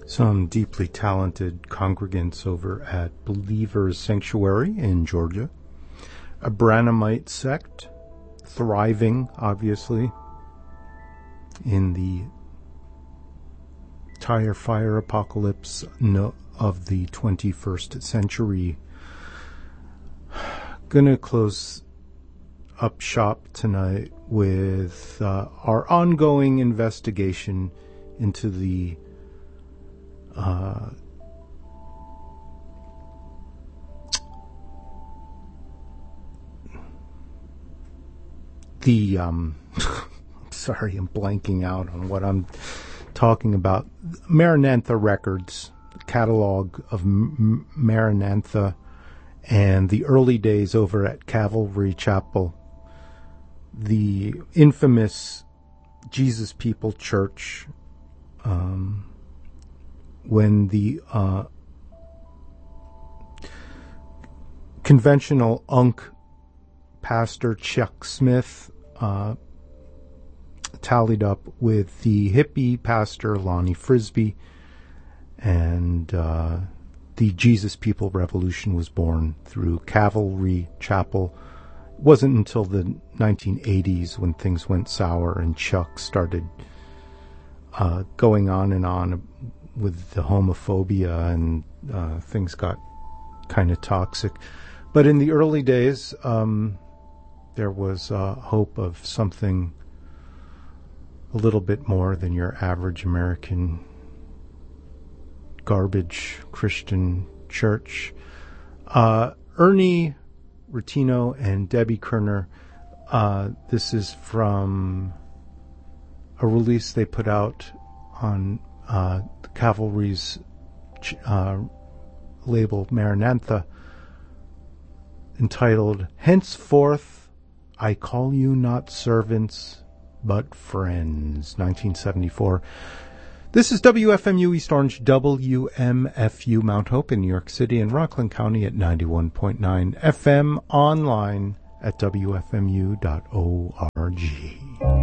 some deeply talented congregants over at Believers Sanctuary in Georgia, a Branhamite sect, thriving, obviously, in the tire fire apocalypse of the 21st century. Gonna close up shop tonight with our ongoing investigation into the sorry, I'm blanking out on what I'm talking about. Maranatha Records, catalog of Maranatha, and the early days over at Calvary Chapel, the infamous Jesus People Church, when the conventional UNC pastor Chuck Smith tallied up with the hippie pastor Lonnie Frisbee, and the Jesus People Revolution was born through Calvary Chapel. It wasn't until the 1980s when things went sour and Chuck started going on with the homophobia, and things got kind of toxic. But in the early days, there was hope of something a little bit more than your average American garbage Christian church. Ernie Rutino and Debbie Kerner, this is from a release they put out on Cavalry's label Maranatha, entitled "Henceforth I Call You Not Servants But Friends," 1974. This is WFMU East Orange, WMFU Mount Hope in New York City and Rockland County at 91.9 FM, online at WFMU.org.